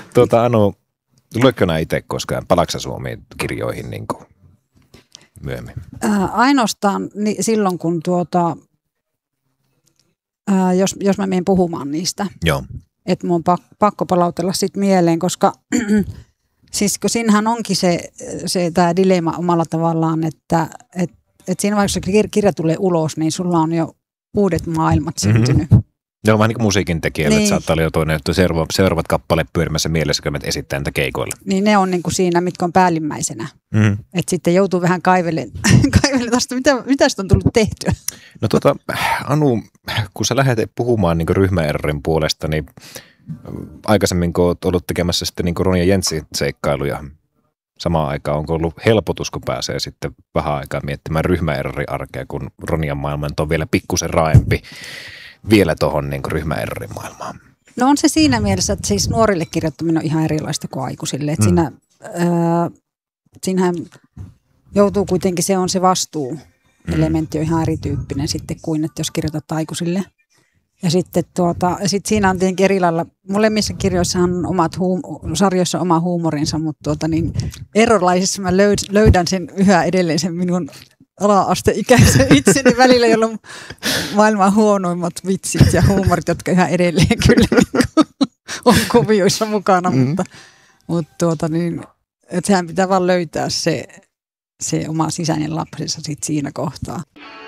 Anu, luetko nää itse koskaan Palaksa Suomeen kirjoihin niin kuin myöhemmin? Ainoastaan silloin, kun jos mä menen puhumaan niistä. Joo. Että mun on pakko palautella sit mieleen, koska siis kun siinähän onkin se tämä dilemma omalla tavallaan, että siinä vaiheessa, kun kirja tulee ulos, niin sulla on jo uudet maailmat syntynyt. Joo, vähän niin kuin musiikin tekijälle, niin. Että saattaa olla jo toinen, että seuraavat kappaleet pyörimässä mielessä, kun me esittää niitä keikoilla. Niin ne on niin kuin siinä, mitkä on päällimmäisenä. Että sitten joutuu vähän kaivelemaan tästä, mitä on tullut tehtyä. No Anu, kun sä lähdet puhumaan niin ryhmä R:n puolesta, niin aikaisemmin kun olet ollut tekemässä sitten niin Ronja Jentsin seikkailuja samaan aikaan, onko ollut helpotus, kun pääsee sitten vähän aikaa miettimään ryhmä R-arkea, kun Ronjan maailma on vielä pikkusen raaempi vielä tuohon niin ryhmä R-maailmaan? No on se siinä mielessä, että siis nuorille kirjoittaminen on ihan erilaista kuin aikuisille. Että siinähän joutuu kuitenkin, se on se vastuuelementti on ihan erityyppinen sitten kuin, että jos kirjoitat aikuisille. Ja sitten siinä on tietenkin eri lailla, molemmissa kirjoissahan on sarjoissa on oma huumorinsa, mutta erilaisissa mä löydän sen yhä edelleen sen minun ala-asteikäisen itseni välillä, jolla on maailman huonoimmat vitsit ja huumorit, jotka yhä edelleen kyllä on kuvioissa mukana, mutta että sehän pitää vaan löytää se oma sisäinen lapsensa sit siinä kohtaa.